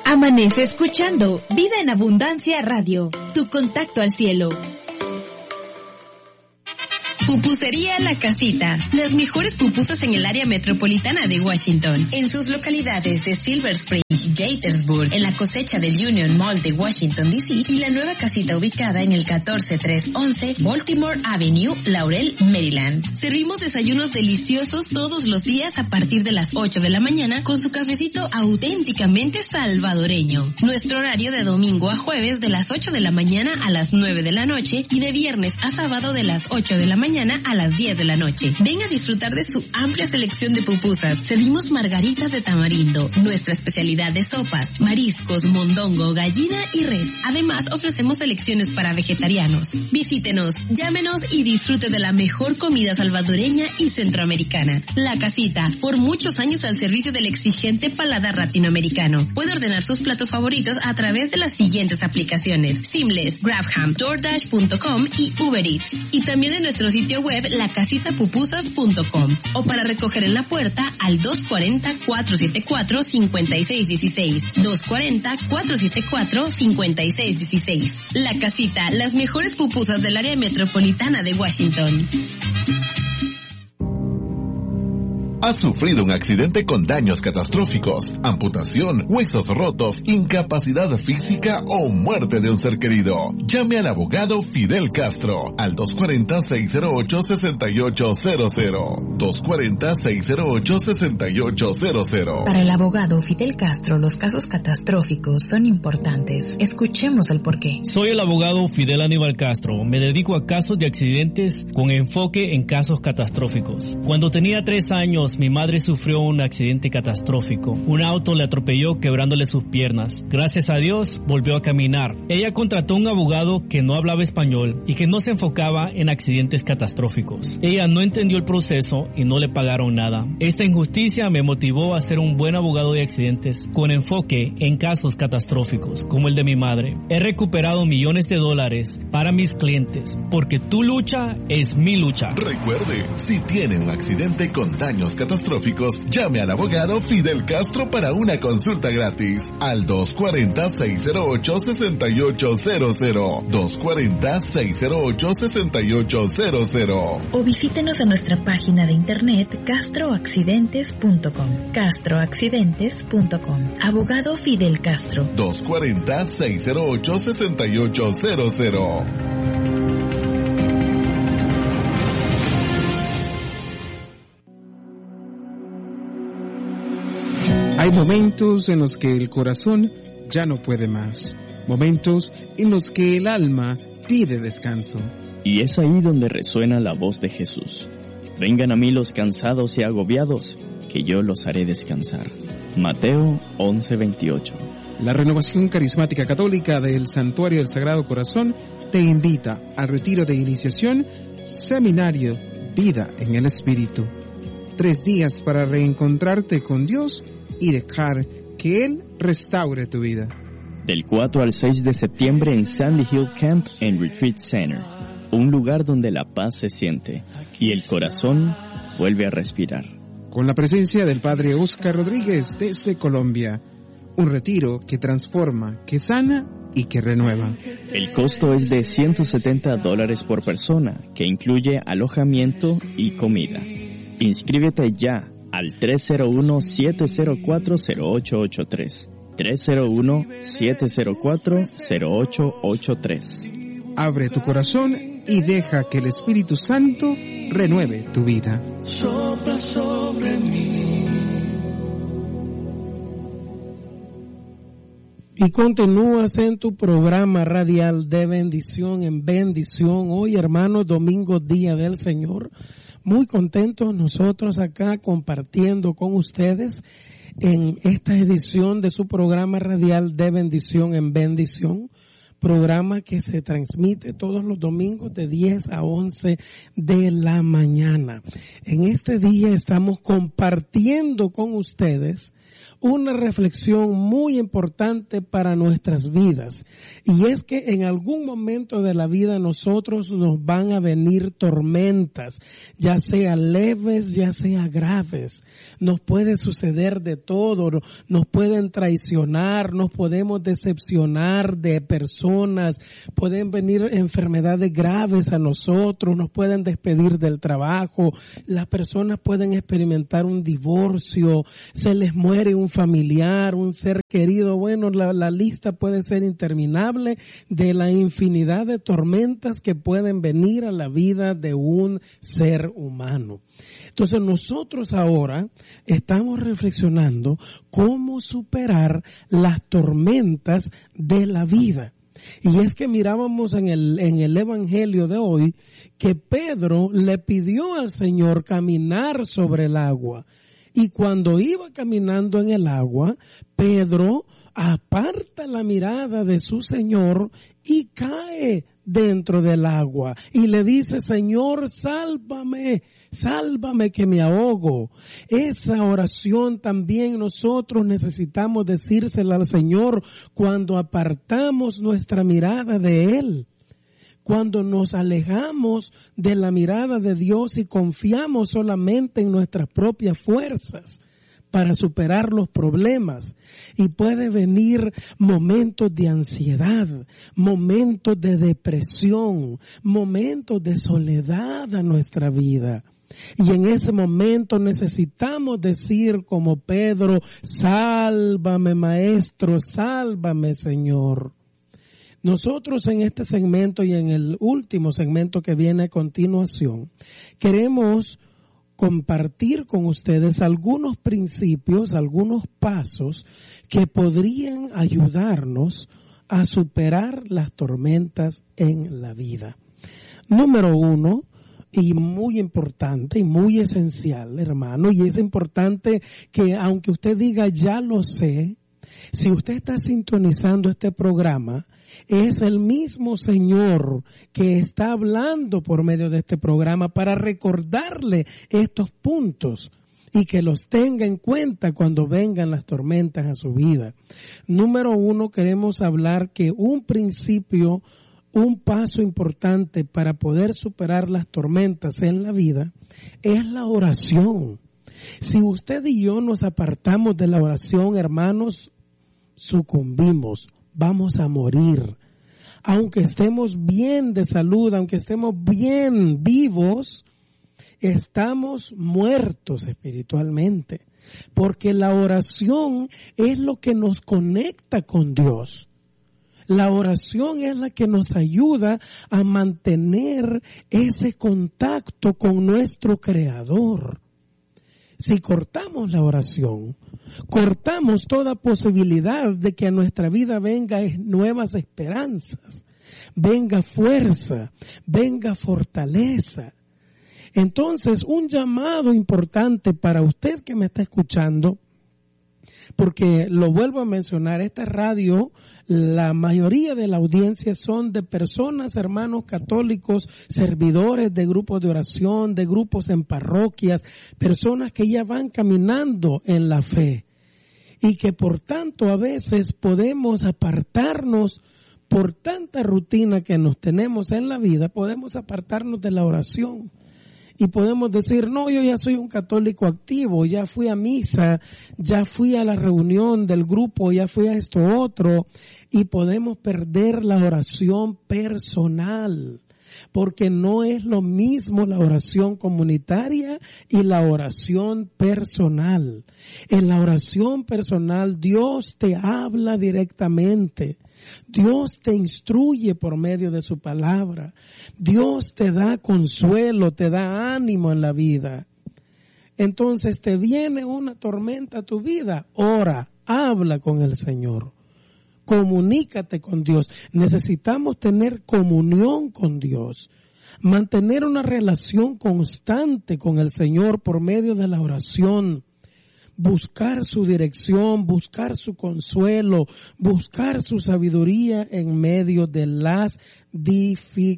Amanece escuchando Vida en Abundancia Radio, tu contacto al cielo. Pupusería La Casita. Las mejores pupusas en el área metropolitana de Washington. En sus localidades de Silver Spring, Gaithersburg, en la cosecha del Union Mall de Washington, D.C. y la nueva casita ubicada en el 14311 Baltimore Avenue, Laurel, Maryland. Servimos desayunos deliciosos todos los días a partir de las 8 de la mañana con su cafecito auténticamente salvadoreño. Nuestro horario de domingo a jueves de las 8 de la mañana a las 9 de la noche y de viernes a sábado de las 8 de la mañana a las 10 de la noche. Ven a disfrutar de su amplia selección de pupusas. Servimos margaritas de tamarindo, nuestra especialidad de sopas, mariscos, mondongo, gallina y res. Además, ofrecemos selecciones para vegetarianos. Visítenos, llámenos y disfrute de la mejor comida salvadoreña y centroamericana. La Casita, por muchos años al servicio del exigente paladar latinoamericano. Puede ordenar sus platos favoritos a través de las siguientes aplicaciones: Seamless, Grabham, DoorDash.com y Uber Eats. Y también en nuestro sitio web lacasitapupusas.com o para recoger en la puerta al 240-474-5616. 240-474-5616. La Casita, las mejores pupusas del área metropolitana de Washington. ¿Has sufrido un accidente con daños catastróficos, amputación, huesos rotos, incapacidad física o muerte de un ser querido? Llame al abogado Fidel Castro al 240-608-6800. 240-608-6800. Para el abogado Fidel Castro, los casos catastróficos son importantes. Escuchemos el porqué. Soy el abogado Fidel Aníbal Castro. Me dedico a casos de accidentes con enfoque en casos catastróficos. Cuando tenía 3 años, mi madre sufrió un accidente catastrófico. Un auto le atropelló quebrándole sus piernas. Gracias a Dios, volvió a caminar. Ella contrató un abogado que no hablaba español y que no se enfocaba en accidentes catastróficos. Ella no entendió el proceso y no le pagaron nada. Esta injusticia me motivó a ser un buen abogado de accidentes con enfoque en casos catastróficos, como el de mi madre. He recuperado millones de dólares para mis clientes, porque tu lucha es mi lucha. Recuerde, si tiene un accidente con daños catastróficos, llame al abogado Fidel Castro para una consulta gratis al 240-608-6800. 240-608-6800. O visítenos en nuestra página de internet castroaccidentes.com. castroaccidentes.com. Abogado Fidel Castro. 240-608-6800. Hay momentos en los que el corazón ya no puede más. Momentos en los que el alma pide descanso. Y es ahí donde resuena la voz de Jesús. Vengan a mí los cansados y agobiados, que yo los haré descansar. Mateo 11:28. La Renovación Carismática Católica del Santuario del Sagrado Corazón te invita al retiro de iniciación, seminario Vida en el Espíritu. 3 días para reencontrarte con Dios y dejar que Él restaure tu vida. Del 4 al 6 de septiembre en Sandy Hill Camp and Retreat Center, un lugar donde la paz se siente y el corazón vuelve a respirar. Con la presencia del Padre Oscar Rodríguez desde Colombia, un retiro que transforma, que sana y que renueva. El costo es de $170 por persona, que incluye alojamiento y comida. Inscríbete ya al 301-704-0883. 301-704-0883. Abre tu corazón y deja que el Espíritu Santo renueve tu vida. Sopla sobre mí. Y continúas en tu programa radial de bendición en bendición. Hoy, hermanos, domingo, día del Señor. Muy contentos nosotros acá compartiendo con ustedes en esta edición de su programa radial de bendición en bendición. Programa que se transmite todos los domingos de 10 a 11 de la mañana. En este día estamos compartiendo con ustedes una reflexión muy importante para nuestras vidas, y es que en algún momento de la vida nosotros nos van a venir tormentas, ya sea leves, ya sea graves. Nos puede suceder de todo, nos pueden traicionar, nos podemos decepcionar de personas, pueden venir enfermedades graves a nosotros, nos pueden despedir del trabajo, las personas pueden experimentar un divorcio, se les muere un familiar, un ser querido. Bueno, la lista puede ser interminable de la infinidad de tormentas que pueden venir a la vida de un ser humano. Entonces nosotros ahora estamos reflexionando cómo superar las tormentas de la vida. Y es que mirábamos en el Evangelio de hoy que Pedro le pidió al Señor caminar sobre el agua. Y cuando iba caminando en el agua, Pedro aparta la mirada de su Señor y cae dentro del agua. Y le dice, Señor, sálvame, sálvame que me ahogo. Esa oración también nosotros necesitamos decírsela al Señor cuando apartamos nuestra mirada de Él. Cuando nos alejamos de la mirada de Dios y confiamos solamente en nuestras propias fuerzas para superar los problemas. Y puede venir momentos de ansiedad, momentos de depresión, momentos de soledad a nuestra vida. Y en ese momento necesitamos decir como Pedro, sálvame Maestro, sálvame Señor. Nosotros en este segmento y en el último segmento que viene a continuación, queremos compartir con ustedes algunos principios, algunos pasos que podrían ayudarnos a superar las tormentas en la vida. Número 1, y muy importante y muy esencial, hermano, y es importante que aunque usted diga ya lo sé, si usted está sintonizando este programa, es el mismo Señor que está hablando por medio de este programa para recordarle estos puntos y que los tenga en cuenta cuando vengan las tormentas a su vida. Número 1, queremos hablar que un principio, un paso importante para poder superar las tormentas en la vida es la oración. Si usted y yo nos apartamos de la oración, hermanos, sucumbimos, vamos a morir. Aunque estemos bien de salud, aunque estemos bien vivos, estamos muertos espiritualmente. Porque la oración es lo que nos conecta con Dios. La oración es la que nos ayuda a mantener ese contacto con nuestro Creador. Si cortamos la oración, cortamos toda posibilidad de que a nuestra vida venga nuevas esperanzas, venga fuerza, venga fortaleza. Entonces, un llamado importante para usted que me está escuchando, porque lo vuelvo a mencionar, esta radio, la mayoría de la audiencia son de personas, hermanos católicos, servidores de grupos de oración, de grupos en parroquias, personas que ya van caminando en la fe y que por tanto a veces podemos apartarnos por tanta rutina que nos tenemos en la vida, podemos apartarnos de la oración. Y podemos decir, no, yo ya soy un católico activo, ya fui a misa, ya fui a la reunión del grupo, ya fui a esto otro. Y podemos perder la oración personal, porque no es lo mismo la oración comunitaria y la oración personal. En la oración personal Dios te habla directamente. Dios te instruye por medio de su palabra. Dios te da consuelo, te da ánimo en la vida. Entonces te viene una tormenta a tu vida, ora, habla con el Señor. Comunícate con Dios. Necesitamos tener comunión con Dios. Mantener una relación constante con el Señor por medio de la oración. Buscar su dirección, buscar su consuelo, buscar su sabiduría en medio de las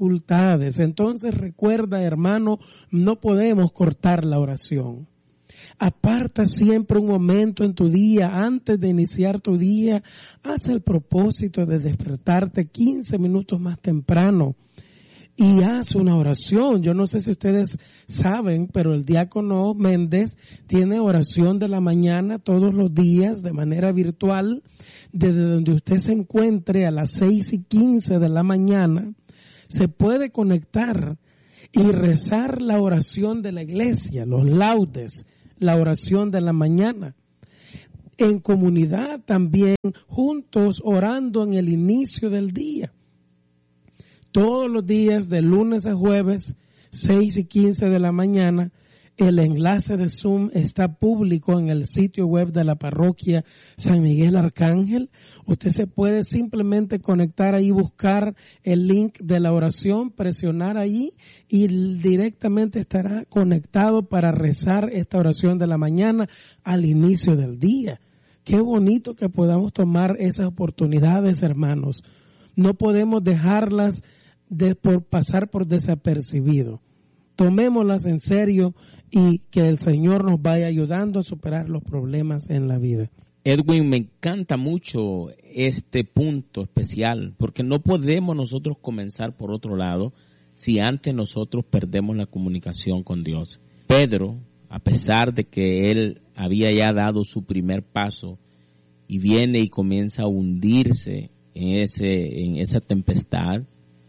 dificultades. Entonces recuerda, hermano, no podemos cortar la oración. Aparta siempre un momento en tu día, antes de iniciar tu día, haz el propósito de despertarte 15 minutos más temprano y haz una oración. Yo no sé si ustedes saben, pero el diácono Méndez tiene oración de la mañana todos los días de manera virtual, desde donde usted se encuentre a las 6:15 de la mañana, se puede conectar y rezar la oración de la iglesia, los laudes, la oración de la mañana. En comunidad también, juntos orando en el inicio del día. Todos los días, de lunes a jueves, 6:15 de la mañana, el enlace de Zoom está público en el sitio web de la parroquia San Miguel Arcángel. Usted se puede simplemente conectar ahí, buscar el link de la oración, presionar ahí y directamente estará conectado para rezar esta oración de la mañana al inicio del día. Qué bonito que podamos tomar esas oportunidades, hermanos. No podemos dejarlas por pasar por desapercibido. Tomémoslas en serio y que el Señor nos vaya ayudando a superar los problemas en la vida. Edwin, me encanta mucho este punto especial, porque no podemos nosotros comenzar por otro lado si antes nosotros perdemos la comunicación con Dios. Pedro, a pesar de que él había ya dado su primer paso y viene y comienza a hundirse en esa tempestad,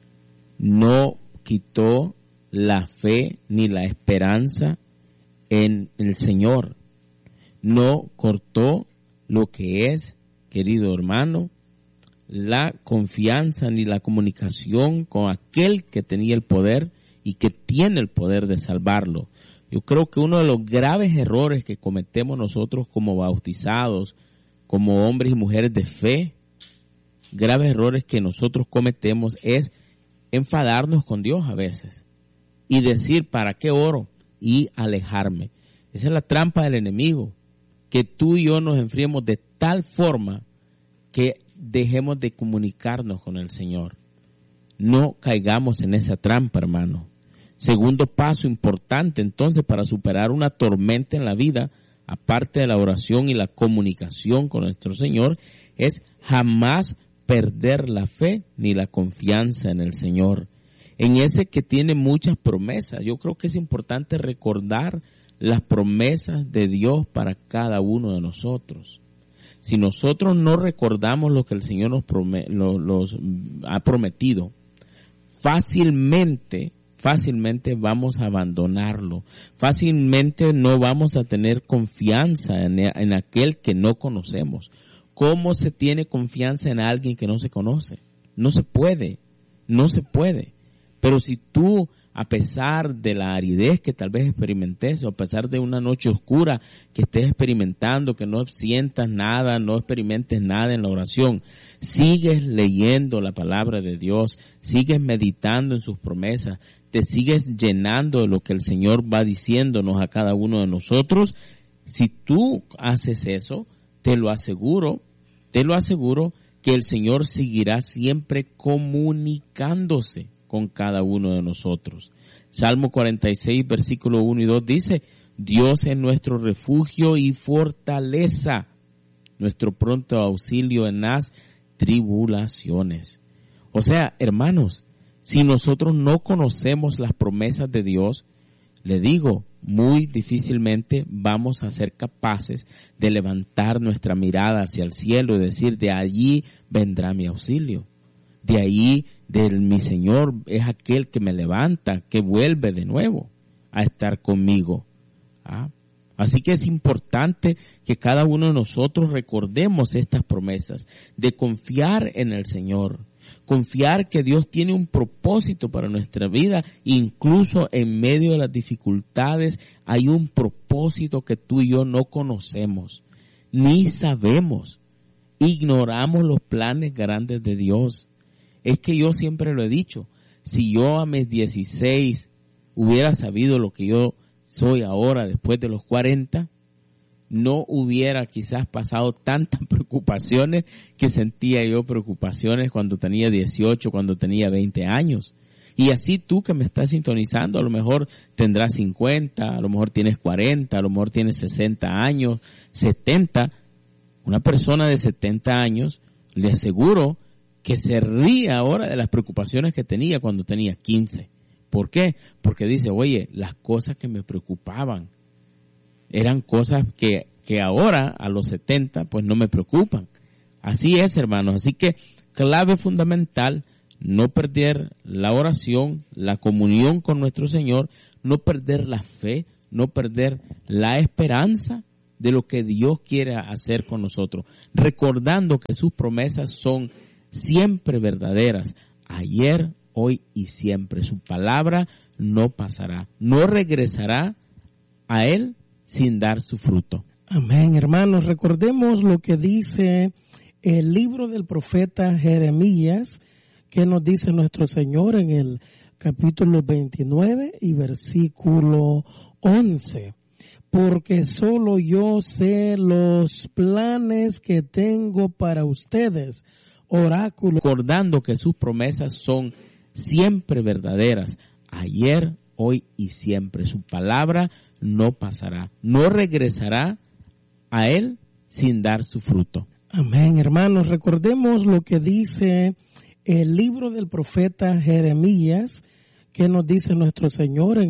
no quitó la fe ni la esperanza en el Señor. No cortó lo que es, querido hermano, la confianza ni la comunicación con aquel que tenía el poder y que tiene el poder de salvarlo. Yo creo que uno de los graves errores que cometemos nosotros como bautizados, como hombres y mujeres de fe, graves errores que nosotros cometemos es enfadarnos con Dios a veces y decir, ¿para qué oro? Y alejarme. Esa es la trampa del enemigo, que tú y yo nos enfriemos de tal forma que dejemos de comunicarnos con el Señor. No caigamos en esa trampa, hermano. Segundo paso importante, entonces, para superar una tormenta en la vida, aparte de la oración y la comunicación con nuestro Señor, es jamás perder la fe ni la confianza en el Señor. En ese que tiene muchas promesas. Yo creo que es importante recordar las promesas de Dios para cada uno de nosotros. Si nosotros no recordamos lo que el Señor nos ha prometido, fácilmente vamos a abandonarlo. Fácilmente no vamos a tener confianza en aquel que no conocemos. ¿Cómo se tiene confianza en alguien que no se conoce? No se puede. Pero si tú, a pesar de la aridez que tal vez experimentes, o a pesar de una noche oscura que estés experimentando, que no sientas nada, no experimentes nada en la oración, sigues leyendo la palabra de Dios, sigues meditando en sus promesas, te sigues llenando de lo que el Señor va diciéndonos a cada uno de nosotros. Si tú haces eso, te lo aseguro que el Señor seguirá siempre comunicándose con cada uno de nosotros. Salmo 46, versículo 1 y 2 dice, Dios es nuestro refugio y fortaleza, nuestro pronto auxilio en las tribulaciones. O sea, hermanos, si nosotros no conocemos las promesas de Dios, le digo, muy difícilmente vamos a ser capaces de levantar nuestra mirada hacia el cielo y decir, de allí vendrá mi auxilio. De ahí, mi Señor es aquel que me levanta, que vuelve de nuevo a estar conmigo. Así que es importante que cada uno de nosotros recordemos estas promesas, de confiar en el Señor, confiar que Dios tiene un propósito para nuestra vida, incluso en medio de las dificultades hay un propósito que tú y yo no conocemos, ni sabemos, ignoramos los planes grandes de Dios. Es que yo siempre lo he dicho, si yo a mis 16 hubiera sabido lo que yo soy ahora después de los 40, no hubiera quizás pasado tantas preocupaciones que sentía yo preocupaciones cuando tenía 18, cuando tenía 20 años. Y así tú que me estás sintonizando, a lo mejor tendrás 50, a lo mejor tienes 40, a lo mejor tienes 60 años, 70. Una persona de 70 años, le aseguro que se ríe ahora de las preocupaciones que tenía cuando tenía 15. ¿Por qué? Porque dice, oye, las cosas que me preocupaban eran cosas que ahora, a los 70, pues no me preocupan. Así es, hermanos. Así que clave fundamental, no perder la oración, la comunión con nuestro Señor, no perder la fe, no perder la esperanza de lo que Dios quiere hacer con nosotros, recordando que sus promesas son siempre verdaderas, ayer, hoy y siempre. Su palabra no pasará, no regresará a Él sin dar su fruto. Amén, hermanos. Recordemos lo que dice el libro del profeta Jeremías, que nos dice nuestro Señor en el capítulo 29 y versículo 11. Porque solo yo sé los planes que tengo para ustedes, oráculo. Recordando que sus promesas son siempre verdaderas, ayer, hoy y siempre. Su palabra no pasará, no regresará a Él sin dar su fruto. Amén, hermanos. Recordemos lo que dice el libro del profeta Jeremías, que nos dice nuestro Señor en